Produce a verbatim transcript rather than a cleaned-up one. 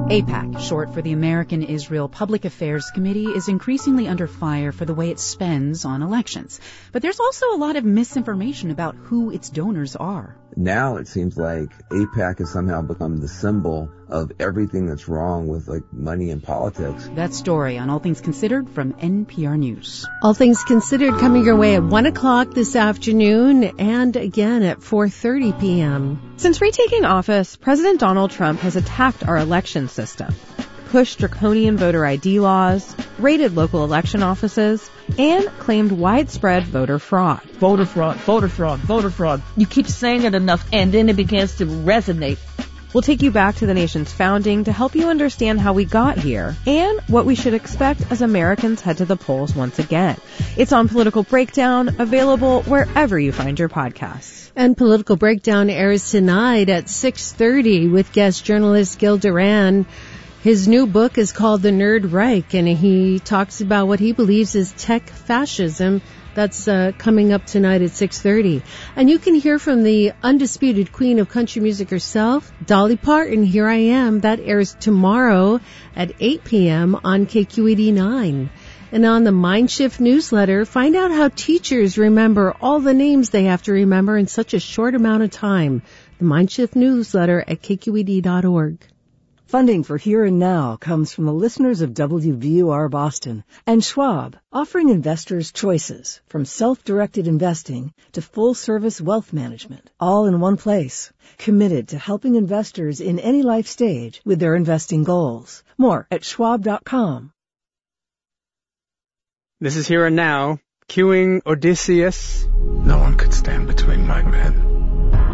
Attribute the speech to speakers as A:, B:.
A: AIPAC, short for the American-Israel Public Affairs Committee, is increasingly under fire for the way it spends on elections. But there's also a lot of misinformation about who its donors are.
B: Now it seems like AIPAC has somehow become the symbol of everything that's wrong with, like, money and politics.
A: That story on All Things Considered from N P R News.
C: All Things Considered coming your way at one o'clock this afternoon and again at four thirty p.m.
D: Since retaking office, President Donald Trump has attacked our election system, pushed draconian voter I D laws, raided local election offices, and claimed widespread voter fraud.
E: Voter fraud, voter fraud, voter fraud. You keep saying it enough, and then it begins to resonate.
D: We'll take you back to the nation's founding to help you understand how we got here and what we should expect as Americans head to the polls once again. It's on Political Breakdown, available wherever you find your podcasts.
C: And Political Breakdown airs tonight at six thirty with guest journalist Gil Duran. His new book is called The Nerd Reich, and he talks about what he believes is tech fascism. That's uh, coming up tonight at six thirty. And you can hear from the undisputed queen of country music herself, Dolly Parton, Here I Am. That airs tomorrow at eight p.m. on K Q E D nine. And on the Mindshift newsletter, find out how teachers remember all the names they have to remember in such a short amount of time. The Mindshift newsletter at K Q E D dot org.
F: Funding for Here and Now comes from the listeners of W V U R Boston and Schwab, offering investors choices from self-directed investing to full-service wealth management, all in one place. Committed to helping investors in any life stage with their investing goals. More at schwab dot com.
G: This is Here and Now, cueing Odysseus.
H: No one could stand between my men.